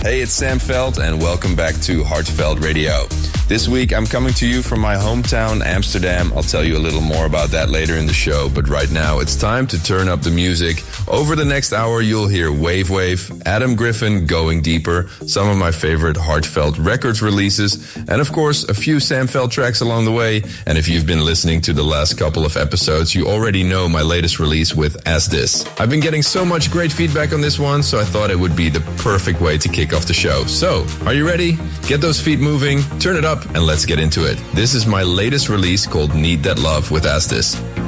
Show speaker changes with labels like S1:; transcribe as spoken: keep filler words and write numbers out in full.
S1: Hey, it's Sam Veld, and welcome back to Heartfelt Radio. This week, I'm coming to you from my hometown, Amsterdam. I'll tell you a little more about that later in the show, but right now, it's time to turn up the music. Over the next hour, you'll hear Wave Wave, Adam Griffin, Going Deeper, some of my favorite Heartfelt Records releases, and of course, a few Sam Veld tracks along the way. And if you've been listening to the last couple of episodes, you already know my latest release with As This. I've been getting so much great feedback on this one, so I thought it would be the perfect way to kick off the show. So, are you ready? Get those feet moving, turn it up, and let's get into it. This is my latest release called Need That Love with As This.